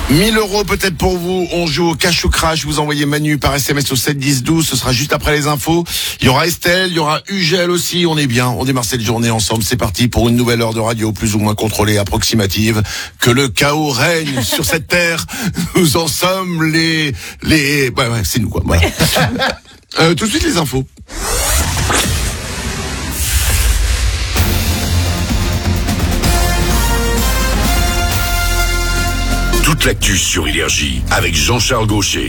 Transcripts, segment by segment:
1000 € peut-être pour vous. On joue au cash ou crash. Vous envoyez Manu par SMS au 7 10 12. Ce sera juste après les infos. Il y aura Estelle, il y aura Ugel aussi. On est bien. On démarre cette journée ensemble. C'est parti pour une nouvelle heure de radio plus ou moins contrôlée, approximative. Que le chaos règne sur cette terre. Nous en sommes les... Ouais, c'est nous quoi. Voilà. Tout de suite les infos. Toute l'actu sur Énergie avec Jean-Charles Gaucher.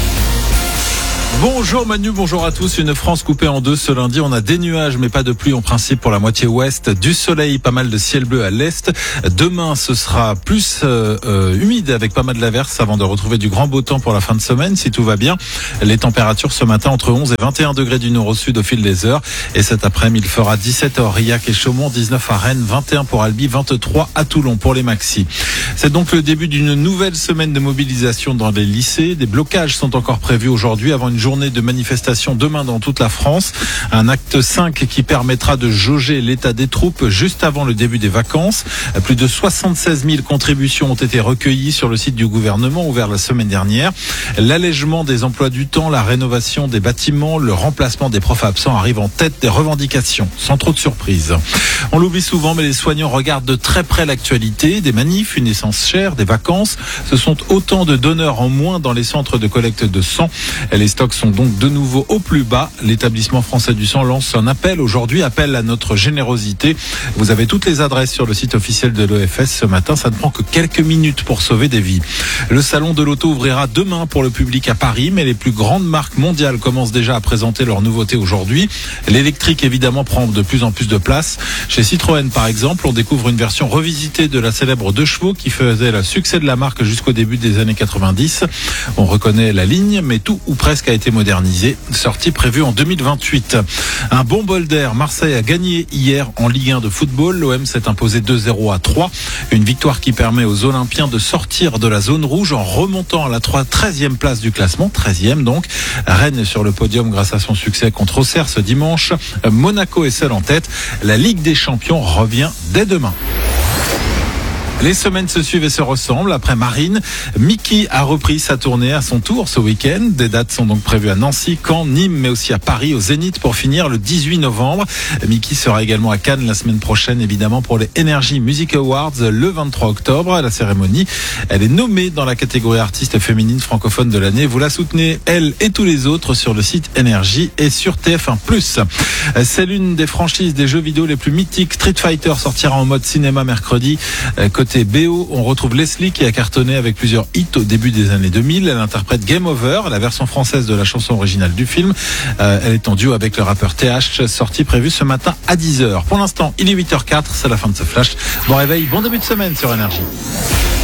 Bonjour Manu, bonjour à tous. Une France coupée en deux ce lundi. On a des nuages mais pas de pluie en principe pour la moitié ouest. Du soleil, pas mal de ciel bleu à l'est. Demain ce sera plus humide avec pas mal d'averses avant de retrouver du grand beau temps pour la fin de semaine si tout va bien. Les températures ce matin entre 11 et 21 degrés du nord au sud au fil des heures. Et cet après-midi il fera 17 à Aurillac et Chaumont, 19 à Rennes, 21 pour Albi, 23 à Toulon pour les maxis. C'est donc le début d'une nouvelle semaine de mobilisation dans les lycées. Des blocages sont encore prévus aujourd'hui avant une journée de manifestation demain dans toute la France. Un acte 5 qui permettra de jauger l'état des troupes juste avant le début des vacances. Plus de 76 000 contributions ont été recueillies sur le site du gouvernement ouvert la semaine dernière. L'allègement des emplois du temps, la rénovation des bâtiments, le remplacement des profs absents arrivent en tête des revendications, sans trop de surprise. On l'oublie souvent, mais les soignants regardent de très près l'actualité. Des manifs, une essence chère, des vacances. Ce sont autant de donneurs en moins dans les centres de collecte de sang. Les stocks sont donc de nouveau au plus bas. L'établissement français du sang lance un appel aujourd'hui, appel à notre générosité. Vous avez toutes les adresses sur le site officiel de l'EFS ce matin. Ça ne prend que quelques minutes pour sauver des vies. Le salon de l'auto ouvrira demain pour le public à Paris, mais les plus grandes marques mondiales commencent déjà à présenter leurs nouveautés aujourd'hui. L'électrique évidemment prend de plus en plus de place. Chez Citroën par exemple, on découvre une version revisitée de la célèbre 2 chevaux qui faisait le succès de la marque jusqu'au début des années 90. On reconnaît la ligne, mais tout ou presque a été modernisé. Sortie prévue en 2028. Un bon bol d'air. Marseille a gagné hier en Ligue 1 de football. L'OM s'est imposé 2-0 à 3. Une victoire qui permet aux Olympiens de sortir de la zone rouge en remontant à la 13e place du classement. 13e donc. Rennes est sur le podium grâce à son succès contre Auxerre ce dimanche. Monaco est seul en tête. La Ligue des Champions revient dès demain. Les semaines se suivent et se ressemblent. Après Marine, Mickey a repris sa tournée à son tour ce week-end. Des dates sont donc prévues à Nancy, Caen, Nîmes, mais aussi à Paris, au Zénith pour finir le 18 novembre. Mickey sera également à Cannes la semaine prochaine, évidemment, pour les Energy Music Awards le 23 octobre. La cérémonie, elle est nommée dans la catégorie artiste féminine francophone de l'année. Vous la soutenez, elle et tous les autres, sur le site Energy et sur TF1+. C'est l'une des franchises des jeux vidéo les plus mythiques. Street Fighter sortira en mode cinéma mercredi. Côté BO, on retrouve Leslie qui a cartonné avec plusieurs hits au début des années 2000. Elle interprète Game Over, la version française de la chanson originale du film. Elle est en duo avec le rappeur TH, sortie prévue ce matin à 10h. Pour l'instant, il est 8h04, c'est la fin de ce flash. Bon réveil, bon début de semaine sur Énergie.